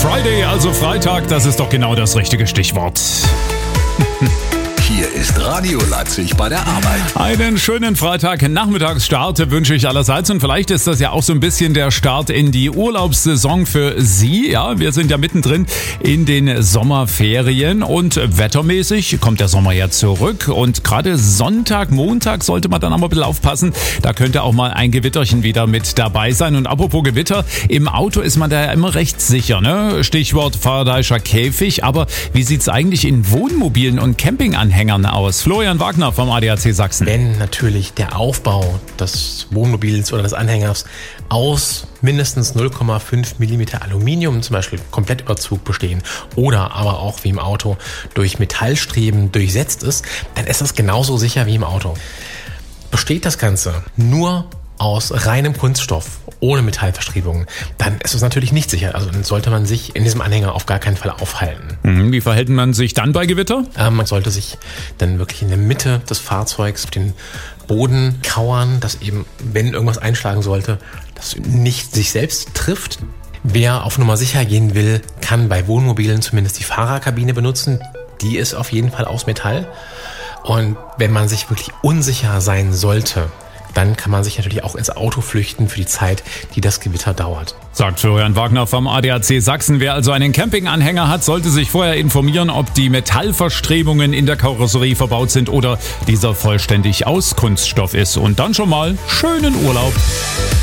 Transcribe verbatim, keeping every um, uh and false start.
Friday, also Freitag, das ist doch genau das richtige Stichwort. Hier ist Radio Leipzig bei der Arbeit. Einen schönen Freitag-Nachmittagsstart wünsche ich allerseits und vielleicht ist das ja auch so ein bisschen der Start in die Urlaubssaison für Sie. Ja, wir sind ja mittendrin in den Sommerferien und wettermäßig kommt der Sommer ja zurück und gerade Sonntag, Montag sollte man dann aber ein bisschen aufpassen. Da könnte auch mal ein Gewitterchen wieder mit dabei sein und apropos Gewitter, im Auto ist man da ja immer recht sicher, ne? Stichwort Fahrradischer Käfig, aber wie sieht's eigentlich in Wohnmobilen und Campinganhängern aus? Florian Wagner vom A D A C Sachsen. Wenn natürlich der Aufbau des Wohnmobils oder des Anhängers aus mindestens null Komma fünf Millimeter Aluminium, zum Beispiel Komplettüberzug bestehen oder aber auch wie im Auto durch Metallstreben durchsetzt ist, dann ist das genauso sicher wie im Auto. Besteht das Ganze nur aus reinem Kunststoff, ohne Metallverstrebungen, dann ist es natürlich nicht sicher. Also dann sollte man sich in diesem Anhänger auf gar keinen Fall aufhalten. Wie verhält man sich dann bei Gewitter? Ähm, man sollte sich dann wirklich in der Mitte des Fahrzeugs auf den Boden kauern, dass eben, wenn irgendwas einschlagen sollte, das nicht sich selbst trifft. Wer auf Nummer sicher gehen will, kann bei Wohnmobilen zumindest die Fahrerkabine benutzen. Die ist auf jeden Fall aus Metall. Und wenn man sich wirklich unsicher sein sollte, dann kann man sich natürlich auch ins Auto flüchten für die Zeit, die das Gewitter dauert. Sagt Florian Wagner vom A D A C Sachsen. Wer also einen Campinganhänger hat, sollte sich vorher informieren, ob die Metallverstrebungen in der Karosserie verbaut sind oder dieser vollständig aus Kunststoff ist. Und dann schon mal schönen Urlaub.